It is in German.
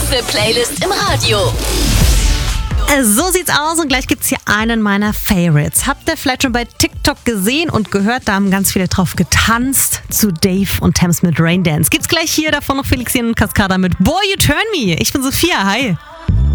beste Playlist im Radio. So sieht's aus und gleich gibt's hier einen meiner Favorites. Habt ihr vielleicht schon bei TikTok gesehen und gehört, da haben ganz viele drauf getanzt zu Dave und Thames mit Rain Dance. Gibt's gleich hier, davon noch Felix und Cascada mit Boy You Turn Me. Ich bin Sophia, hi.